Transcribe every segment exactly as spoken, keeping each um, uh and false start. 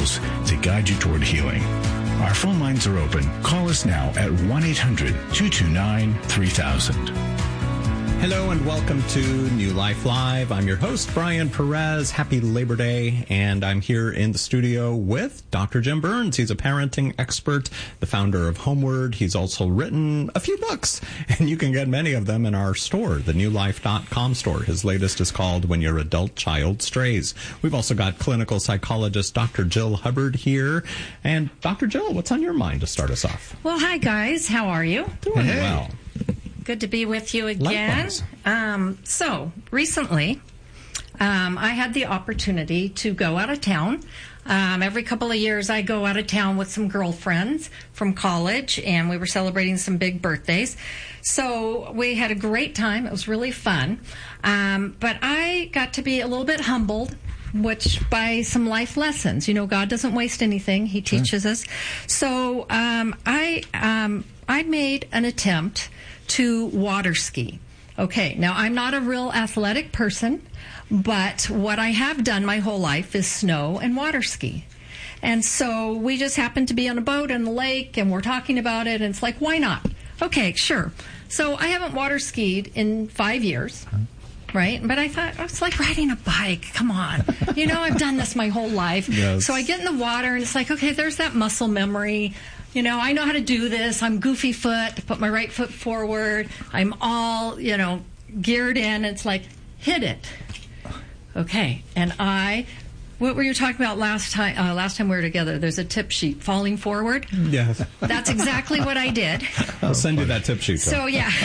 tools to guide you toward healing. Our phone lines are open. Call us now at one eight hundred two two nine three thousand. Hello and welcome to New Life Live. I'm your host, Brian Perez. Happy Labor Day. And I'm here in the studio with Doctor Jim Burns. He's a parenting expert, the founder of Homeward. He's also written a few books, and you can get many of them in our store, the new life dot com store. His latest is called When Your Adult Child Strays. We've also got clinical psychologist Doctor Jill Hubbard here. And Doctor Jill, what's on your mind to start us off? Well, hi, guys. How are you? Doing hey. well. Good to be with you again. Um, so, recently, um, I had the opportunity to go out of town. Um, every couple of years, I go out of town with some girlfriends from college, and we were celebrating some big birthdays. So, we had a great time. It was really fun. Um, but I got to be a little bit humbled, which by some life lessons. You know, God doesn't waste anything. He teaches sure. us. So, um, I, um, I made an attempt to water ski. Okay, now I'm not a real athletic person, but what I have done my whole life is snow and water ski. And so we just happened to be on a boat in the lake, and we're talking about it, and it's like, why not? Okay, sure. So I haven't water skied in five years, right? But I thought, oh, it's like riding a bike. Come on. You know, I've done this my whole life. Yes. So I get in the water, and it's like, okay, there's that muscle memory. You know, I know how to do this. I'm goofy foot, put my right foot forward. I'm all, you know, geared in. It's like, hit it. Okay. And I, what were you talking about last time, uh, last time we were together? There's a tip sheet, falling forward. Yes. That's exactly what I did. I'll send you that tip sheet. Though. So, yeah.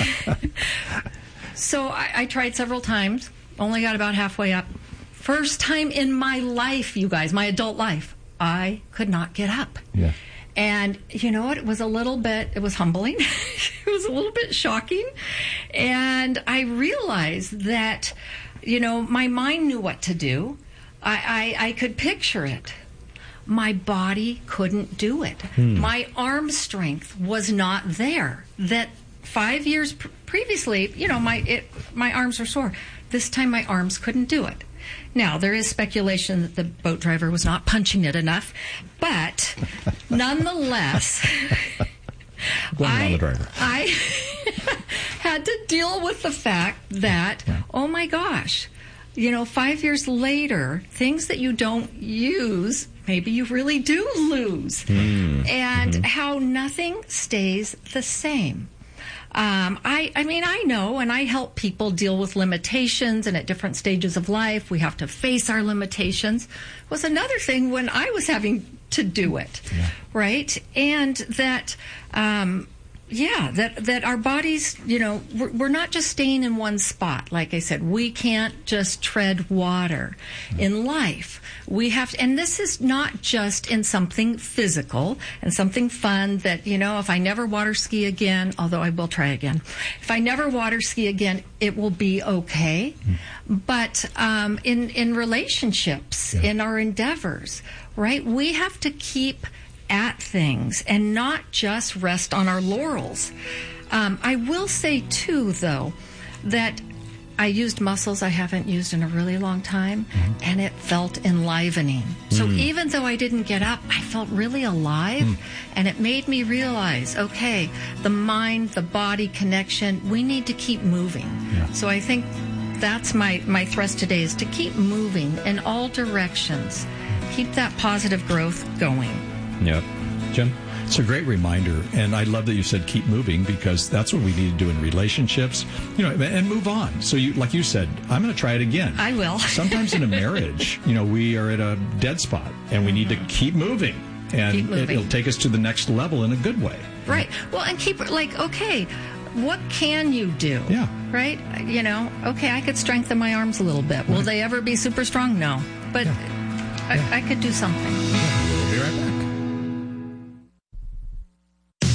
So I, I tried several times, only got about halfway up. First time in my life, you guys, my adult life, I could not get up. Yeah. And you know what? It was a little bit, it was humbling. It was a little bit shocking. And I realized that, you know, my mind knew what to do. I, I, I could picture it. My body couldn't do it. Hmm. My arm strength was not there. That five years pr- previously, you know, my it, my arms were sore. This time my arms couldn't do it. Now, there is speculation that the boat driver was not punching it enough, but nonetheless, I, I had to deal with the fact that, yeah. oh my gosh, you know, five years later, things that you don't use, maybe you really do lose, mm. and mm-hmm. how nothing stays the same. Um, I, I mean, I know, and I help people deal with limitations, and at different stages of life, we have to face our limitations. Was another thing when I was having to do it, yeah. right? And that, um, yeah, that that our bodies, you know, we're, we're not just staying in one spot. Like I said, we can't just tread water mm-hmm. in life. We have to, and this is not just in something physical and something fun that, you know, if I never water ski again, although I will try again, if I never water ski again, it will be okay. Mm-hmm. But um, in, in relationships, yeah. in our endeavors, right, we have to keep at things and not just rest on our laurels. Um, I will say, too, though, that I used muscles I haven't used in a really long time, mm-hmm. and it felt enlivening. Mm. So even though I didn't get up, I felt really alive, mm. and it made me realize, okay, the mind, the body connection, we need to keep moving. Yeah. So I think that's my, my thrust today, is to keep moving in all directions. Keep that positive growth going. Yeah. Jim? It's a great reminder, and I love that you said keep moving, because that's what we need to do in relationships, you know, and move on. So, you, like you said, I'm going to try it again. I will. Sometimes in a marriage, you know, we are at a dead spot, and we need to keep moving, and keep moving. It, it'll take us to the next level in a good way. Right. Well, and keep, like, okay, what can you do? Yeah. Right? You know, okay, I could strengthen my arms a little bit. Will right. they ever be super strong? No. But yeah. I, yeah. I could do something. Yeah, we'll be right back.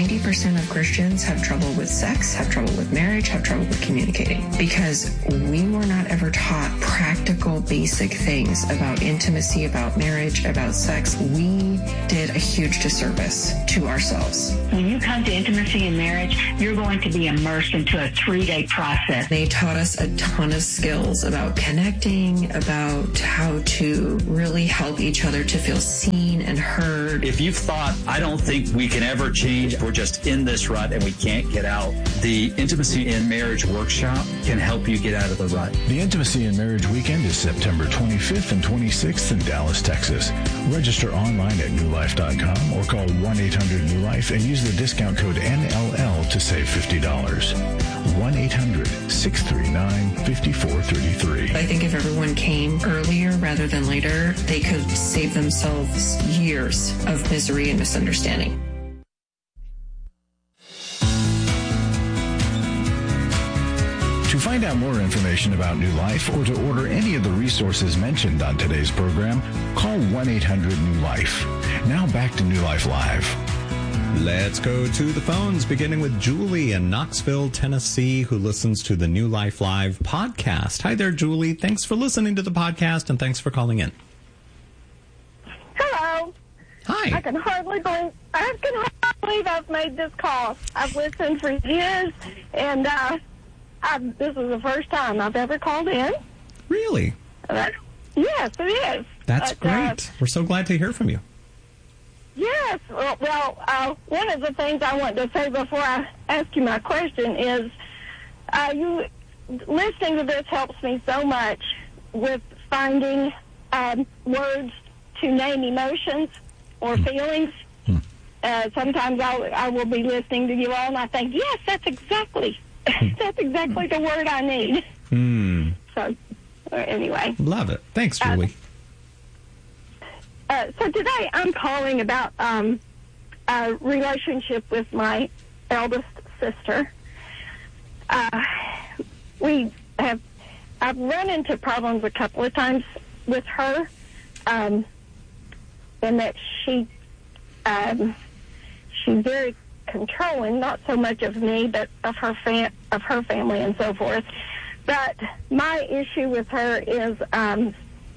ninety percent of Christians have trouble with sex, have trouble with marriage, have trouble with communicating, because we were not ever taught practical, basic things about intimacy, about marriage, about sex. We did a huge disservice to ourselves. When you come to intimacy and marriage, you're going to be immersed into a three-day process. They taught us a ton of skills about connecting, about how to really help each other to feel seen and heard. If you've thought, I don't think we can ever change, we're just in this rut and we can't get out, the Intimacy in Marriage Workshop can help you get out of the rut. The Intimacy in Marriage Weekend is September twenty-fifth and twenty-sixth in Dallas, Texas. Register online at new life dot com or call one eight hundred new life and use the discount code N L L to save fifty dollars. one eight hundred six three nine five four three three. I think if everyone came earlier rather than later, they could save themselves years of misery and misunderstanding. To find out more information about New Life or to order any of the resources mentioned on today's program, call one eight hundred new life. Now back to New Life Live. Let's go to the phones, beginning with Julie in Knoxville, Tennessee, who listens to the New Life Live podcast. Hi there, Julie. Thanks for listening to the podcast, and thanks for calling in. Hello. Hi. I can hardly believe I can hardly believe I've made this call. I've listened for years, and uh, I've, this is the first time I've ever called in. Really? Uh, yes, it is. That's but, great. Uh, We're so glad to hear from you. Yes. Well, well uh, one of the things I want to say before I ask you my question is uh, you listening to this helps me so much with finding um, words to name emotions or mm. feelings. Mm. Uh, sometimes I'll, I will be listening to you all, and I think, yes, that's exactly mm. that's exactly the word I need. Mm. So, uh, anyway. Love it. Thanks, Julie. Uh, Uh, so today I'm calling about um, a relationship with my eldest sister. Uh, we have, I've run into problems a couple of times with her, um, in that she, um, she's very controlling, not so much of me, but of her fam- of her family and so forth. But my issue with her is, um,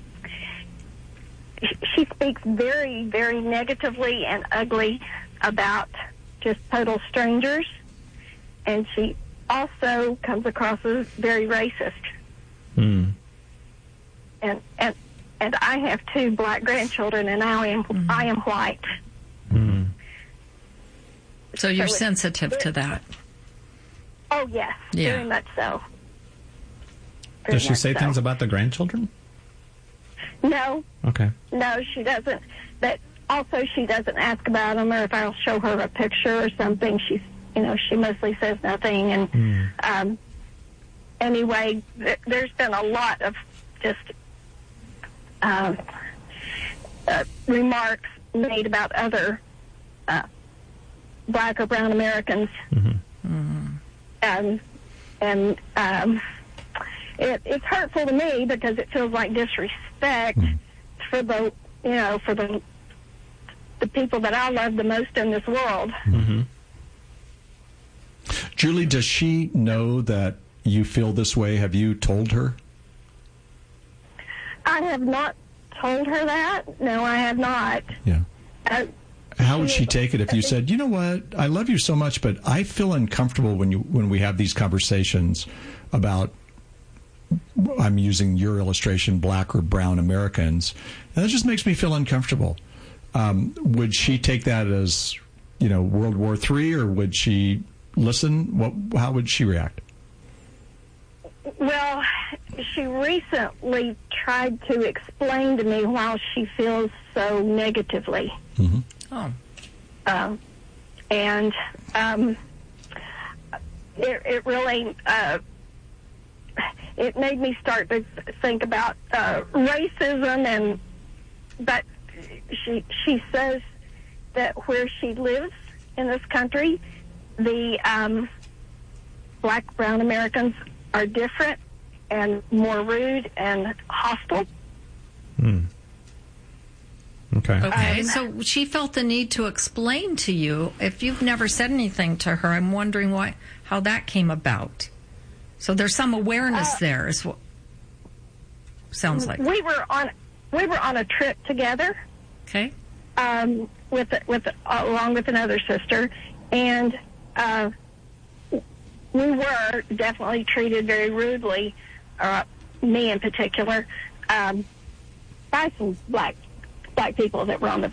she speaks very, very negatively and ugly about just total strangers, and she also comes across as very racist. Mm. And and and I have two black grandchildren, and I am mm. I am white. Mm. So you're so sensitive to that. Oh yes, yeah. very much so. Very Does she much say so. things about the grandchildren? No. Okay. No, she doesn't. But also, she doesn't ask about them, or if I'll show her a picture or something, she's, you know, she mostly says nothing. And mm. um, anyway, th- there's been a lot of just uh, uh, remarks made about other uh, black or brown Americans, mm-hmm. mm. um, and um, it, it's hurtful to me because it feels like disrespect mm. for the, you know, for the the people that I love the most in this world. Mm-hmm. Julie, does she know that you feel this way? Have you told her? I have not told her that. No, I have not. Yeah. Uh, How would she take it if you said, you know what, I love you so much, but I feel uncomfortable when you when we have these conversations about, I'm using your illustration, black or brown Americans, and that just makes me feel uncomfortable. Um, would she take that as, you know, World War Three, or would she listen? What? How would she react? Well, she recently tried to explain to me why she feels so negatively. Mm-hmm. Oh. Um, and um, it, it really, uh, it made me start to think about uh, racism, and but she she says that where she lives in this country, the um, black, brown Americans are different and more rude and hostile. Mm. Okay. Okay, Um, so she felt the need to explain to you. If you've never said anything to her, I'm wondering why, how that came about. So there's some awareness Uh, there, is what sounds like. We were on we were on a trip together. Okay. Um, with with uh, along with another sister, and uh, we were definitely treated very rudely, uh, me in particular, um, by some black black people that were on the